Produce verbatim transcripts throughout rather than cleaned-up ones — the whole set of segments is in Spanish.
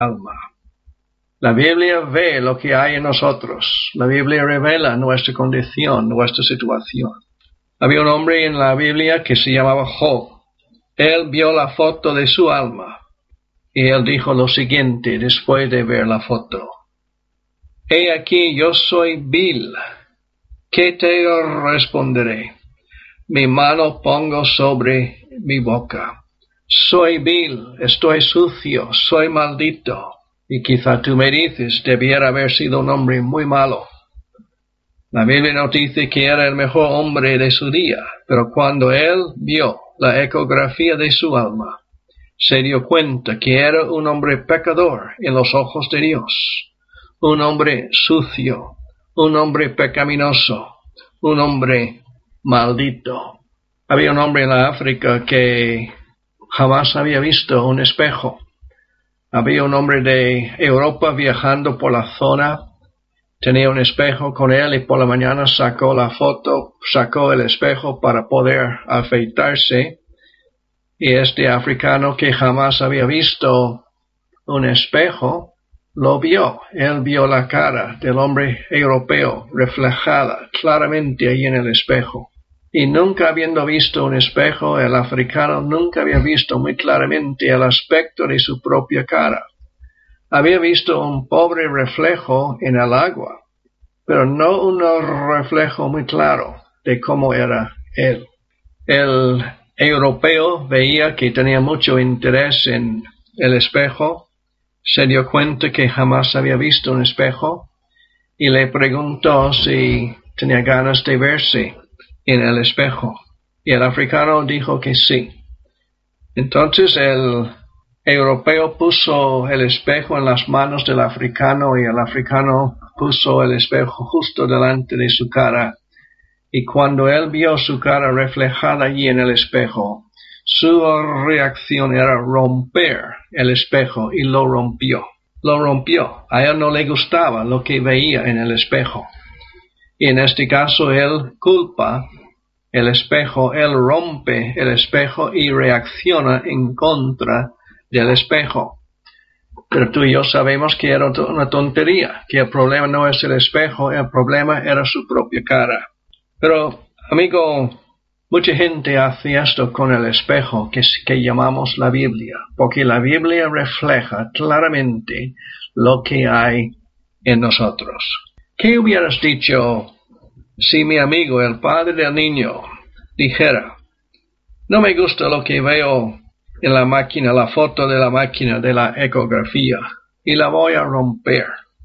alma. La Biblia ve lo que hay en nosotros. La Biblia revela nuestra condición, nuestra situación. Había un hombre en la Biblia que se llamaba Job. Él vio la foto de su alma y él dijo lo siguiente después de ver la foto. He aquí, yo soy vil. ¿Qué te responderé? Mi mano pongo sobre mi boca. Soy vil, estoy sucio, soy maldito. Y quizá tú me dices, debiera haber sido un hombre muy malo. La Biblia nos dice que era el mejor hombre de su día, pero cuando él vio la ecografía de su alma, se dio cuenta que era un hombre pecador en los ojos de Dios, un hombre sucio, un hombre pecaminoso, un hombre maldito. Había un hombre en la África que jamás había visto un espejo. Había un hombre de Europa viajando por la zona, tenía un espejo con él y por la mañana sacó la foto, sacó el espejo para poder afeitarse. Y este africano que jamás había visto un espejo, lo vio. Él vio la cara del hombre europeo reflejada claramente ahí en el espejo. Y nunca habiendo visto un espejo, el africano nunca había visto muy claramente el aspecto de su propia cara. Había visto un pobre reflejo en el agua, pero no un reflejo muy claro de cómo era él. El europeo veía que tenía mucho interés en el espejo, se dio cuenta que jamás había visto un espejo y le preguntó si tenía ganas de verse en el espejo. Y el africano dijo que sí. Entonces el europeo puso el espejo en las manos del africano y el africano puso el espejo justo delante de su cara. Y cuando él vio su cara reflejada allí en el espejo, su reacción era romper el espejo y lo rompió. Lo rompió. A él no le gustaba lo que veía en el espejo. Y en este caso él culpa el espejo, él rompe el espejo y reacciona en contra del espejo. Pero tú y yo sabemos que era una tontería, que el problema no es el espejo, el problema era su propia cara. Pero, amigo, mucha gente hace esto con el espejo que, que llamamos la Biblia, porque la Biblia refleja claramente lo que hay en nosotros. ¿Qué hubieras dicho si mi amigo, el padre del niño, dijera, no me gusta lo que veo en la máquina, la foto de la máquina de la ecografía, y la voy a romper?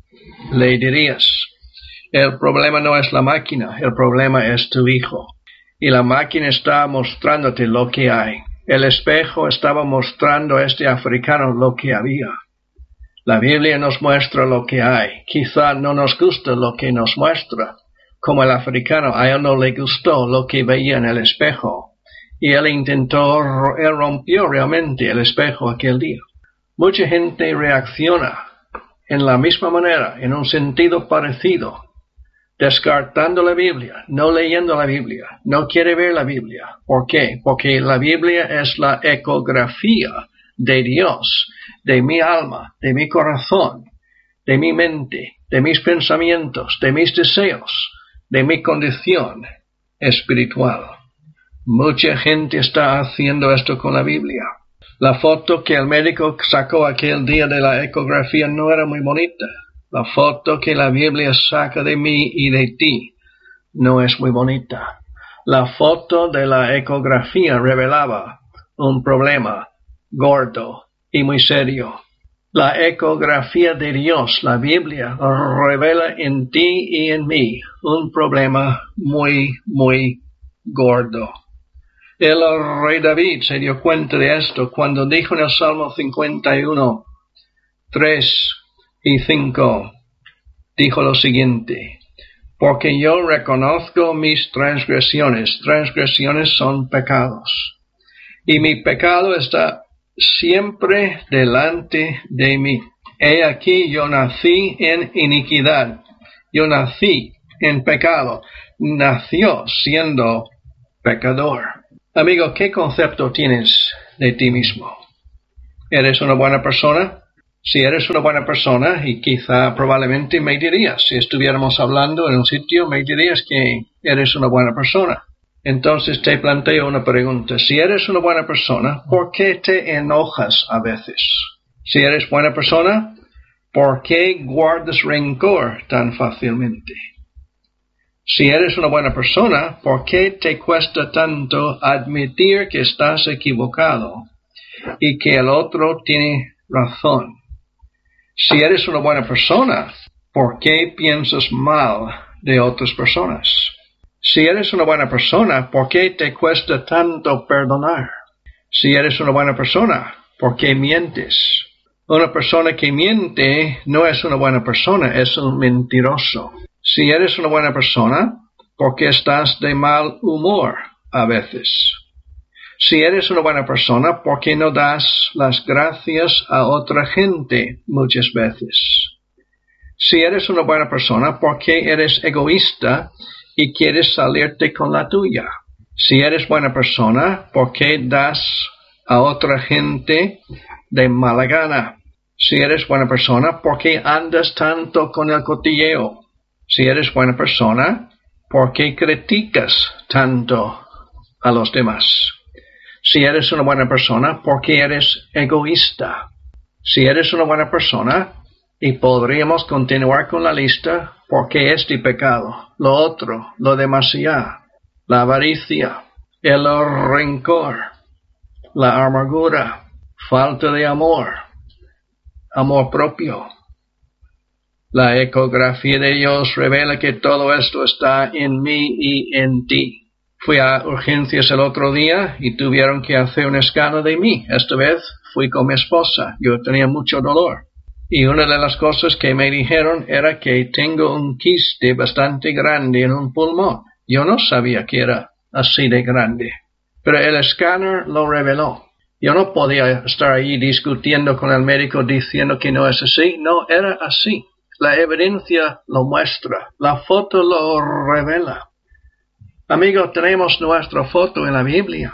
Le dirías, el problema no es la máquina, el problema es tu hijo. Y la máquina está mostrándote lo que hay. El espejo estaba mostrando a este africano lo que había. La Biblia nos muestra lo que hay. Quizá no nos gusta lo que nos muestra. Como el africano, a él no le gustó lo que veía en el espejo. Y él intentó, él rompió realmente el espejo aquel día. Mucha gente reacciona en la misma manera, en un sentido parecido, descartando la Biblia, no leyendo la Biblia, no quiere ver la Biblia. ¿Por qué? Porque la Biblia es la ecografía de Dios, de mi alma, de mi corazón, de mi mente, de mis pensamientos, de mis deseos, de mi condición espiritual. Mucha gente está haciendo esto con la Biblia. La foto que el médico sacó aquel día de la ecografía no era muy bonita. La foto que la Biblia saca de mí y de ti no es muy bonita. La foto de la ecografía revelaba un problema gordo y muy serio. La ecografía de Dios, la Biblia, revela en ti y en mí un problema muy, muy gordo. El rey David se dio cuenta de esto cuando dijo en el Salmo cincuenta y uno, tres y cinco, dijo lo siguiente, porque yo reconozco mis transgresiones, transgresiones son pecados, y mi pecado está siempre delante de mí. He aquí yo nací en iniquidad, yo nací en pecado, nació siendo pecador. Amigo, ¿qué concepto tienes de ti mismo? ¿Eres una buena persona? Si eres una buena persona, y quizá probablemente me dirías, si estuviéramos hablando en un sitio, me dirías que eres una buena persona. Entonces te planteo una pregunta. Si eres una buena persona, ¿por qué te enojas a veces? Si eres buena persona, ¿por qué guardas rencor tan fácilmente? Si eres una buena persona, ¿por qué te cuesta tanto admitir que estás equivocado y que el otro tiene razón? Si eres una buena persona, ¿por qué piensas mal de otras personas? Si eres una buena persona, ¿por qué te cuesta tanto perdonar? Si eres una buena persona, ¿por qué mientes? Una persona que miente no es una buena persona, es un mentiroso. Si eres una buena persona, ¿por qué estás de mal humor a veces? Si eres una buena persona, ¿por qué no das las gracias a otra gente muchas veces? Si eres una buena persona, ¿por qué eres egoísta y quieres salirte con la tuya? Si eres buena persona, ¿por qué das a otra gente de mala gana? Si eres buena persona, ¿por qué andas tanto con el cotilleo? Si eres buena persona, ¿por qué criticas tanto a los demás? Si eres una buena persona, ¿por qué eres egoísta? Si eres una buena persona, y podríamos continuar con la lista, ¿por qué este pecado? Lo otro, lo demasiado, la avaricia, el rencor, la amargura, falta de amor, amor propio. La ecografía de Dios revela que todo esto está en mí y en ti. Fui a urgencias el otro día y tuvieron que hacer un escáner de mí. Esta vez fui con mi esposa. Yo tenía mucho dolor. Y una de las cosas que me dijeron era que tengo un quiste bastante grande en un pulmón. Yo no sabía que era así de grande. Pero el escáner lo reveló. Yo no podía estar ahí discutiendo con el médico diciendo que no es así. No, era así. La evidencia lo muestra. La foto lo revela. Amigo, tenemos nuestra foto en la Biblia.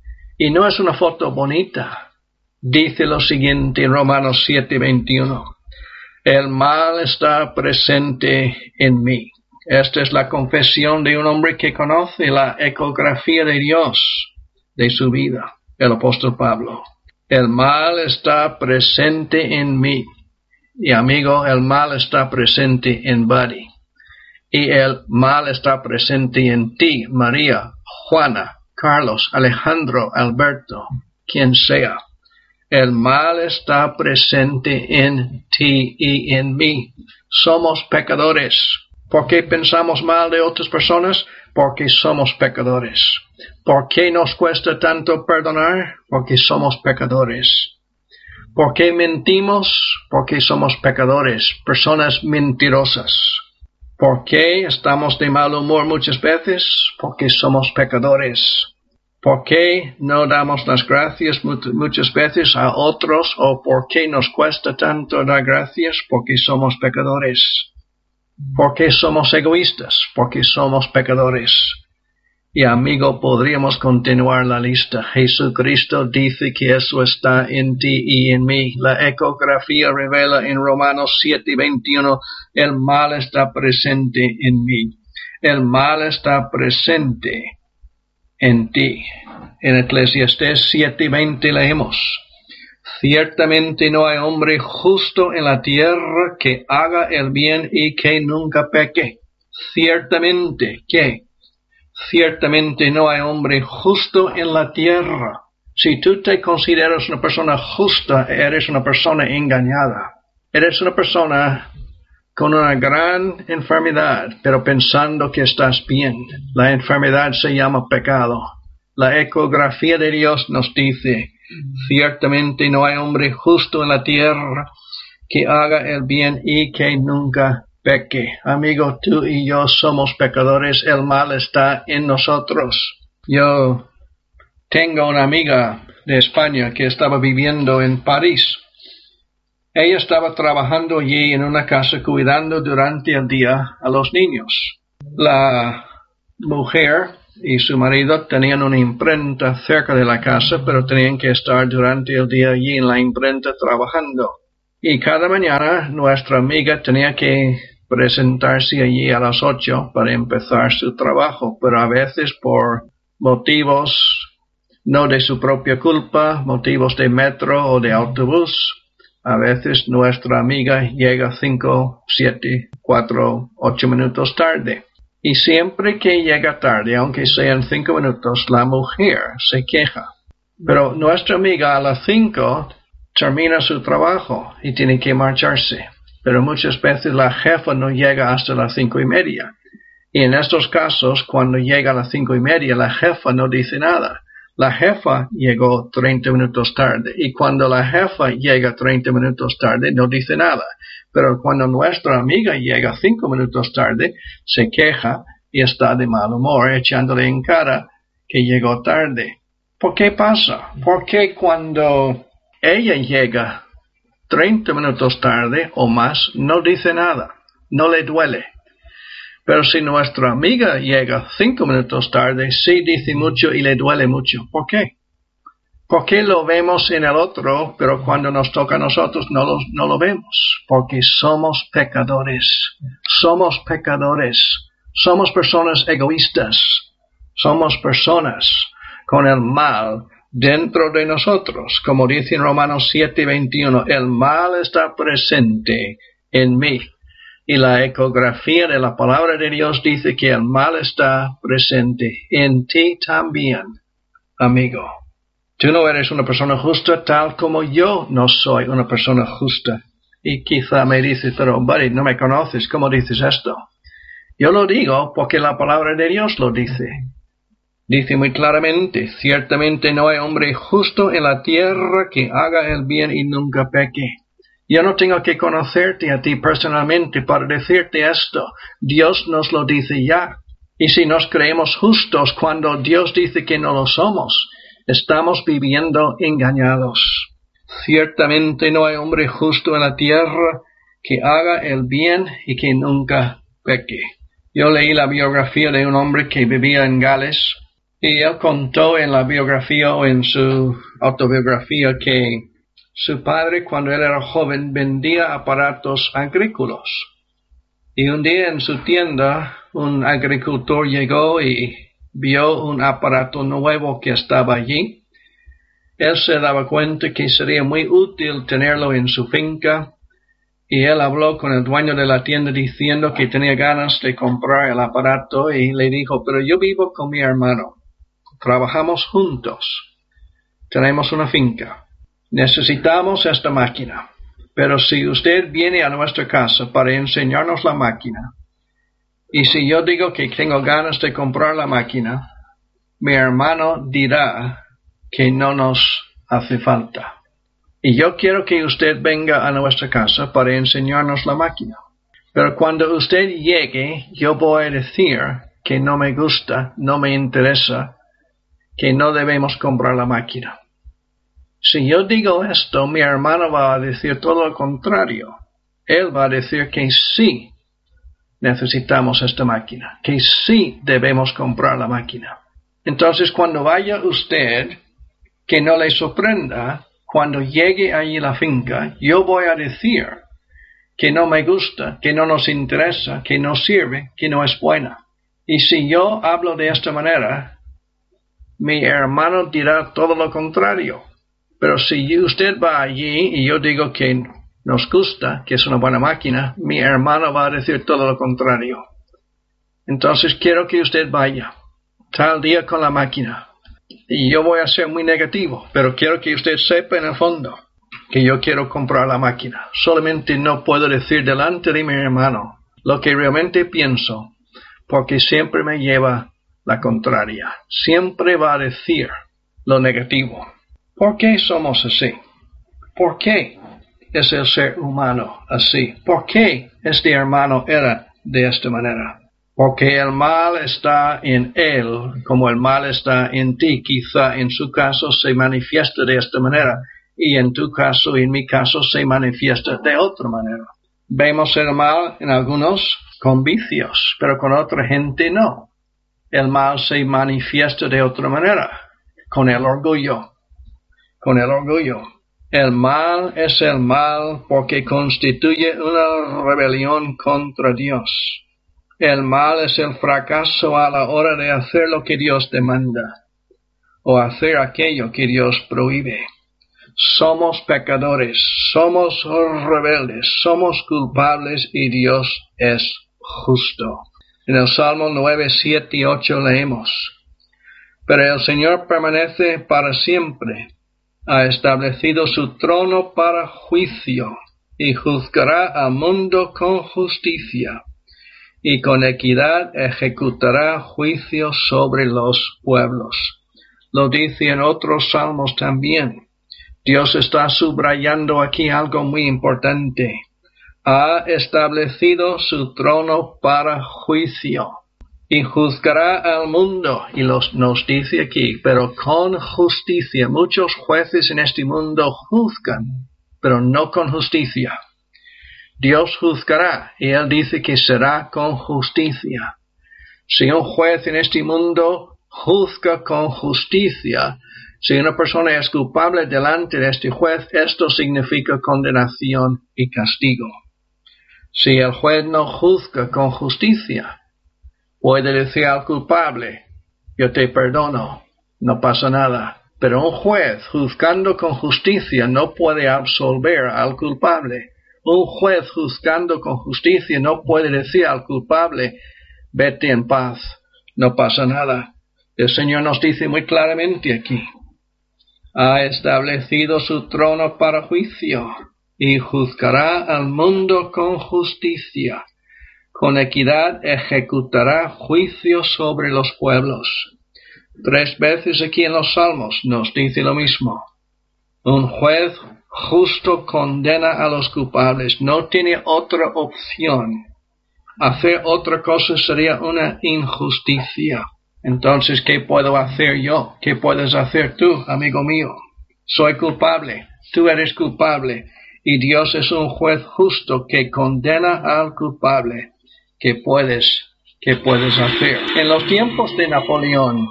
Y no es una foto bonita. Dice lo siguiente en Romanos siete veintiuno. El mal está presente en mí. Esta es la confesión de un hombre que conoce la ecografía de Dios de su vida, el apóstol Pablo. El mal está presente en mí. Y amigo, el mal está presente en Buddy. Y el mal está presente en ti, María, Juana, Carlos, Alejandro, Alberto, quien sea. El mal está presente en ti y en mí. Somos pecadores. ¿Por qué pensamos mal de otras personas? Porque somos pecadores. ¿Por qué nos cuesta tanto perdonar? Porque somos pecadores. ¿Por qué mentimos? Porque somos pecadores, personas mentirosas. ¿Por qué estamos de mal humor muchas veces? Porque somos pecadores. ¿Por qué no damos las gracias muchas veces a otros? ¿O por qué nos cuesta tanto dar gracias? Porque somos pecadores. ¿Por qué somos egoístas? Porque somos pecadores. Y amigo, podríamos continuar la lista. Jesucristo dice que eso está en ti y en mí. La ecografía revela en Romanos siete veintiuno, el mal está presente en mí. El mal está presente en ti. En Eclesiastés siete veinte leemos: ciertamente no hay hombre justo en la tierra que haga el bien y que nunca peque. Ciertamente, ¿qué? Ciertamente no hay hombre justo en la tierra. Si tú te consideras una persona justa, eres una persona engañada. Eres una persona con una gran enfermedad, pero pensando que estás bien. La enfermedad se llama pecado. La ecografía de Dios nos dice, ciertamente no hay hombre justo en la tierra que haga el bien y que nunca peque. Amigo, tú y yo somos pecadores, el mal está en nosotros. Yo tengo una amiga de España que estaba viviendo en París. Ella estaba trabajando allí en una casa cuidando durante el día a los niños. La mujer y su marido tenían una imprenta cerca de la casa, pero tenían que estar durante el día allí en la imprenta trabajando. Y cada mañana nuestra amiga tenía que presentarse allí a las ocho para empezar su trabajo, pero a veces por motivos no de su propia culpa, motivos de metro o de autobús, a veces nuestra amiga llega cinco, siete, cuatro, ocho minutos tarde. Y siempre que llega tarde, aunque sean cinco minutos, la mujer se queja. Pero nuestra amiga a las cinco termina su trabajo y tiene que marcharse. Pero muchas veces la jefa no llega hasta las cinco y media. Y en estos casos, cuando llega a las cinco y media, la jefa no dice nada. La jefa llegó treinta minutos tarde. Y cuando la jefa llega treinta minutos tarde, no dice nada. Pero cuando nuestra amiga llega cinco minutos tarde, se queja y está de mal humor, echándole en cara que llegó tarde. ¿Por qué pasa? Porque cuando ella llega treinta minutos tarde o más, no dice nada, no le duele. Pero si nuestra amiga llega cinco minutos tarde, sí dice mucho y le duele mucho. ¿Por qué? Porque lo vemos en el otro, pero cuando nos toca a nosotros no lo, no lo vemos. Porque somos pecadores. Somos pecadores. Somos personas egoístas. Somos personas con el mal dentro de nosotros. Como dice en Romanos siete veintiuno, el mal está presente en mí. Y la ecografía de la palabra de Dios dice que el mal está presente en ti también, amigo. Tú no eres una persona justa tal como yo no soy una persona justa. Y quizá me dices, pero buddy, no me conoces, ¿cómo dices esto? Yo lo digo porque la palabra de Dios lo dice. Dice muy claramente, ciertamente no hay hombre justo en la tierra que haga el bien y nunca peque. Yo no tengo que conocerte a ti personalmente para decirte esto. Dios nos lo dice ya. Y si nos creemos justos cuando Dios dice que no lo somos, estamos viviendo engañados. Ciertamente no hay hombre justo en la tierra que haga el bien y que nunca peque. Yo leí la biografía de un hombre que vivía en Gales y él contó en la biografía o en su autobiografía que su padre, cuando él era joven, vendía aparatos agrícolas. Y un día en su tienda, un agricultor llegó y vio un aparato nuevo que estaba allí. Él se daba cuenta que sería muy útil tenerlo en su finca. Y él habló con el dueño de la tienda diciendo que tenía ganas de comprar el aparato y le dijo, pero yo vivo con mi hermano. Trabajamos juntos. Tenemos una finca. Necesitamos esta máquina, pero si usted viene a nuestra casa para enseñarnos la máquina, y si yo digo que tengo ganas de comprar la máquina, mi hermano dirá que no nos hace falta. Y yo quiero que usted venga a nuestra casa para enseñarnos la máquina. Pero cuando usted llegue, yo voy a decir que no me gusta, no me interesa, que no debemos comprar la máquina. Si yo digo esto, mi hermano va a decir todo lo contrario. Él va a decir que sí necesitamos esta máquina, que sí debemos comprar la máquina. Entonces, cuando vaya usted, que no le sorprenda, cuando llegue allí a la finca, yo voy a decir que no me gusta, que no nos interesa, que no sirve, que no es buena. Y si yo hablo de esta manera, mi hermano dirá todo lo contrario. Pero si usted va allí y yo digo que nos gusta, que es una buena máquina, mi hermano va a decir todo lo contrario. Entonces quiero que usted vaya tal día con la máquina. Y yo voy a ser muy negativo, pero quiero que usted sepa en el fondo que yo quiero comprar la máquina. Solamente no puedo decir delante de mi hermano lo que realmente pienso, porque siempre me lleva la contraria. Siempre va a decir lo negativo. ¿Por qué somos así? ¿Por qué es el ser humano así? ¿Por qué este hermano era de esta manera? Porque el mal está en él, como el mal está en ti. Quizá en su caso se manifiesta de esta manera, y en tu caso y en mi caso se manifiesta de otra manera. Vemos el mal en algunos con vicios, pero con otra gente no. El mal se manifiesta de otra manera, con el orgullo. Con el orgullo. El mal es el mal porque constituye una rebelión contra Dios. El mal es el fracaso a la hora de hacer lo que Dios demanda o hacer aquello que Dios prohíbe. Somos pecadores, somos rebeldes, somos culpables y Dios es justo. En el Salmo nueve, siete y ocho leemos: Pero el Señor permanece para siempre, ha establecido su trono para juicio, y juzgará al mundo con justicia, y con equidad ejecutará juicio sobre los pueblos. Lo dice en otros salmos también. Dios está subrayando aquí algo muy importante. Ha establecido su trono para juicio y juzgará al mundo. Y los, nos dice aquí, pero con justicia. Muchos jueces en este mundo juzgan, pero no con justicia. Dios juzgará y Él dice que será con justicia. Si un juez en este mundo juzga con justicia, si una persona es culpable delante de este juez, esto significa condenación y castigo. Si el juez no juzga con justicia, puede decir al culpable, yo te perdono, no pasa nada. Pero un juez juzgando con justicia no puede absolver al culpable. Un juez juzgando con justicia no puede decir al culpable, vete en paz, no pasa nada. El Señor nos dice muy claramente aquí: ha establecido su trono para juicio y juzgará al mundo con justicia. Con equidad ejecutará juicio sobre los pueblos. Tres veces aquí en los Salmos nos dice lo mismo. Un juez justo condena a los culpables. No tiene otra opción. Hacer otra cosa sería una injusticia. Entonces, ¿qué puedo hacer yo? ¿Qué puedes hacer tú, amigo mío? Soy culpable, tú eres culpable, y Dios es un juez justo que condena al culpable. ¿Qué puedes, qué puedes hacer? En los tiempos de Napoleón,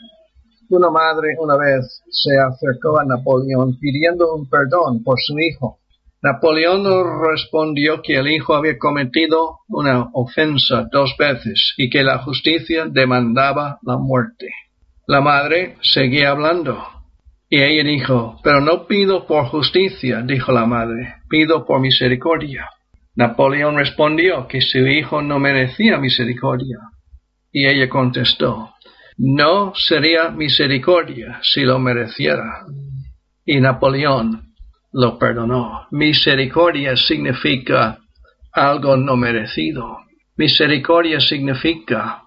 una madre una vez se acercó a Napoleón pidiendo un perdón por su hijo. Napoleón respondió que el hijo había cometido una ofensa dos veces y que la justicia demandaba la muerte. La madre seguía hablando y ella dijo, pero no pido por justicia, dijo la madre, pido por misericordia. Napoleón respondió que su hijo no merecía misericordia y ella contestó, no sería misericordia si lo mereciera. Y Napoleón lo perdonó. Misericordia significa algo no merecido. Misericordia significa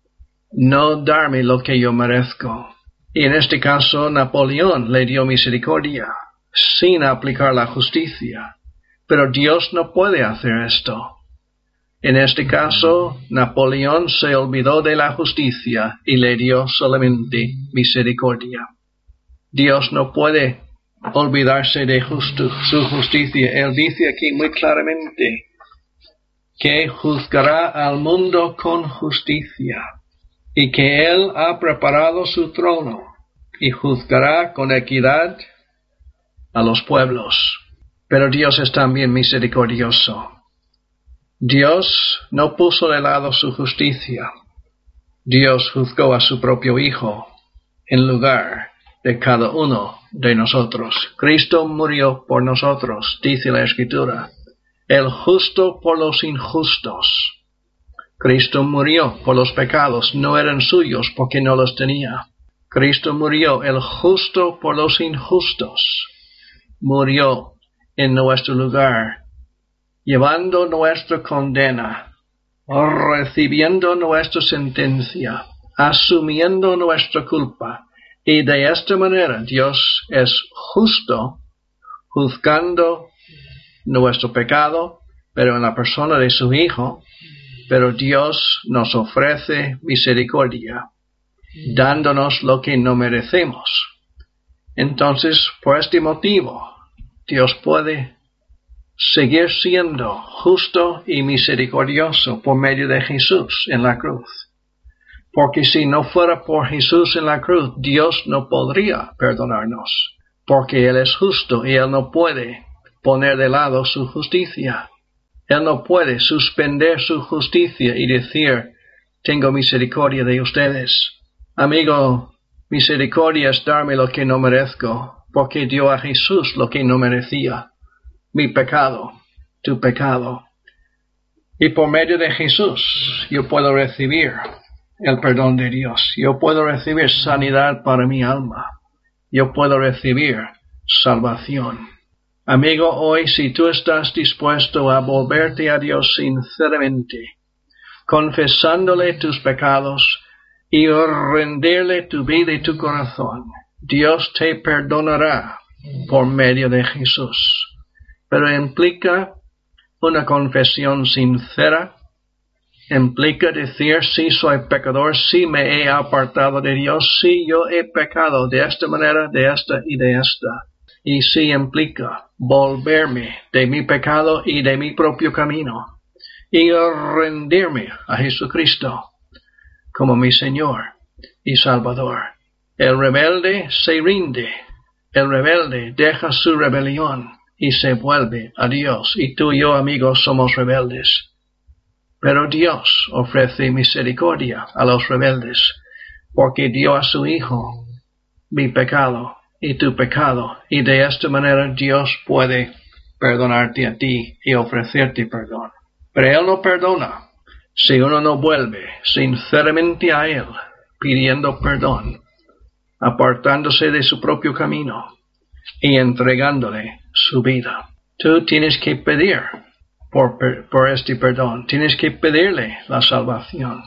no darme lo que yo merezco. Y en este caso Napoleón le dio misericordia sin aplicar la justicia. Pero Dios no puede hacer esto. En este caso, Napoleón se olvidó de la justicia y le dio solamente misericordia. Dios no puede olvidarse de justo, su justicia. Él dice aquí muy claramente que juzgará al mundo con justicia y que Él ha preparado su trono y juzgará con equidad a los pueblos. Pero Dios es también misericordioso. Dios no puso de lado su justicia. Dios juzgó a su propio Hijo en lugar de cada uno de nosotros. Cristo murió por nosotros, dice la Escritura, el justo por los injustos. Cristo murió por los pecados, no eran suyos porque no los tenía. Cristo murió el justo por los injustos. Murió en nuestro lugar, llevando nuestra condena, recibiendo nuestra sentencia, asumiendo nuestra culpa. Y de esta manera Dios es justo, juzgando nuestro pecado, pero en la persona de su Hijo. Pero Dios nos ofrece misericordia, dándonos lo que no merecemos. Entonces, por este motivo, Dios puede seguir siendo justo y misericordioso por medio de Jesús en la cruz. Porque si no fuera por Jesús en la cruz, Dios no podría perdonarnos. porque Él es justo y Él no puede poner de lado su justicia. Él no puede suspender su justicia y decir, tengo misericordia de ustedes. Amigo, misericordia es darme lo que no merezco, porque dio a Jesús lo que no merecía. Mi pecado, tu pecado. Y por medio de Jesús yo puedo recibir el perdón de Dios. Yo puedo recibir sanidad para mi alma. Yo puedo recibir salvación. Amigo, hoy si tú estás dispuesto a volverte a Dios sinceramente, confesándole tus pecados y rendirle tu vida y tu corazón, Dios te perdonará por medio de Jesús. Pero implica una confesión sincera, implica decir, sí soy pecador, sí me he apartado de Dios, sí yo he pecado de esta manera, de esta y de esta. Y sí implica volverme de mi pecado y de mi propio camino y rendirme a Jesucristo como mi Señor y Salvador. El rebelde se rinde, el rebelde deja su rebelión y se vuelve a Dios. Y tú y yo, amigos, somos rebeldes. Pero Dios ofrece misericordia a los rebeldes, porque dio a su Hijo mi pecado y tu pecado, y de esta manera Dios puede perdonarte a ti y ofrecerte perdón. Pero Él no perdona si uno no vuelve sinceramente a Él, pidiendo perdón, apartándose de su propio camino y entregándole su vida. Tú tienes que pedir por, por este perdón, tienes que pedirle la salvación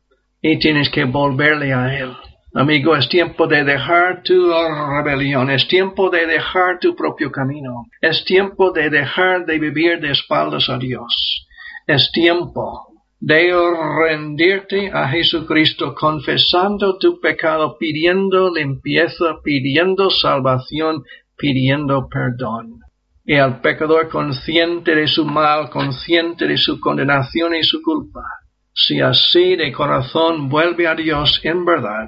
y tienes que volverle a Él. Amigo, es tiempo de dejar tu rebelión, es tiempo de dejar tu propio camino, es tiempo de dejar de vivir de espaldas a Dios, es tiempo de rendirte a Jesucristo confesando tu pecado, pidiendo limpieza, pidiendo salvación, pidiendo perdón. Y al pecador consciente de su mal, consciente de su condenación y su culpa, si así de corazón vuelve a Dios en verdad,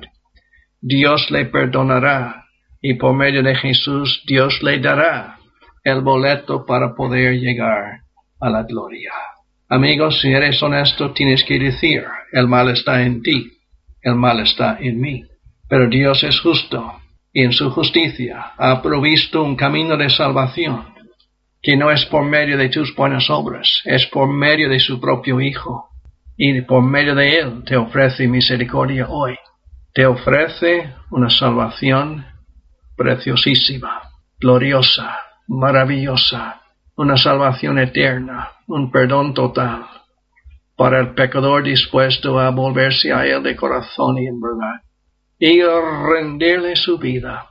Dios le perdonará y por medio de Jesús Dios le dará el boleto para poder llegar a la gloria. Amigos, si eres honesto, tienes que decir, el mal está en ti, el mal está en mí. Pero Dios es justo y en su justicia ha provisto un camino de salvación que no es por medio de tus buenas obras, es por medio de su propio Hijo. Y por medio de Él te ofrece misericordia hoy. Te ofrece una salvación preciosísima, gloriosa, maravillosa, una salvación eterna, un perdón total para el pecador dispuesto a volverse a Él de corazón y en verdad y rendirle su vida.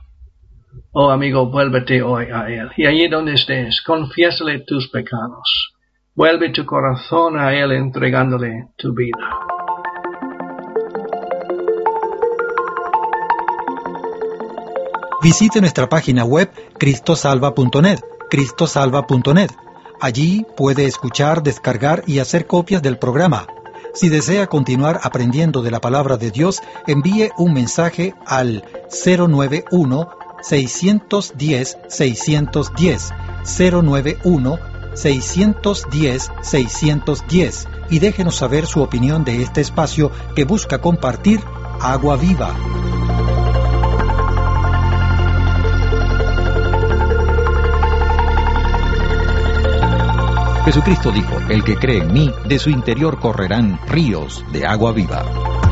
Oh amigo, vuélvete hoy a Él y allí donde estés, confiésale tus pecados. Vuelve tu corazón a Él entregándole tu vida. Visite nuestra página web cristo salva punto net, cristo salva punto net. Allí puede escuchar, descargar y hacer copias del programa. Si desea continuar aprendiendo de la palabra de Dios, envíe un mensaje al cero nueve uno, seis uno cero, seis uno cero, cero nueve uno, seis uno cero, seis uno cero y déjenos saber su opinión de este espacio que busca compartir agua viva. Jesucristo dijo, el que cree en mí, de su interior correrán ríos de agua viva.